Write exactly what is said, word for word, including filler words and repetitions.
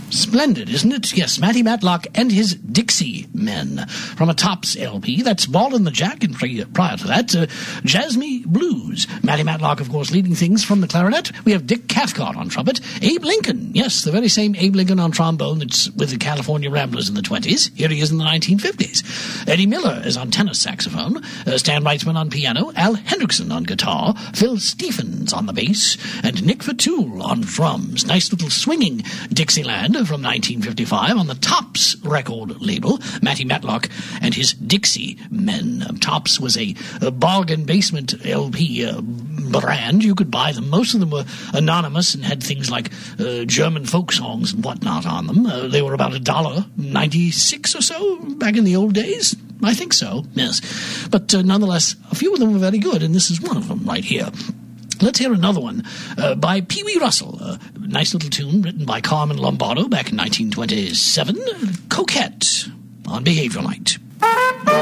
Splendid, isn't it? Yes, Matty Matlock and his Dixie Men. From a Tops L P, that's Ball in the Jack, and prior to that, uh, Jasmine Blues. Matty Matlock, of course, leading things from the clarinet. We have Dick Cathcart on trumpet. Abe Lincoln, yes, the very same Abe Lincoln on trombone that's with the California Ramblers in the twenties. Here he is in the nineteen fifties. Eddie Miller is on tenor saxophone. Uh, Stan Weitzman on piano. Al Hendrickson on guitar. Phil Stephens on the bass. And Nick Fatul on drums. Nice little swinging Dixieland from nineteen fifty-five on the Tops record label. Matty Matlock and his Dixie Men. Tops was a, a bargain basement L P uh, brand. You could buy them. Most of them were anonymous and had things like uh, German folk songs and whatnot on them. Uh, they were about a dollar ninety-six or so back in the old days. I think so, yes. But uh, nonetheless, a few of them were very good, and this is one of them right here. Let's hear another one uh, by Pee Wee Russell. A nice little tune written by Carmen Lombardo back in nineteen twenty-seven. Coquette on Behavior Night.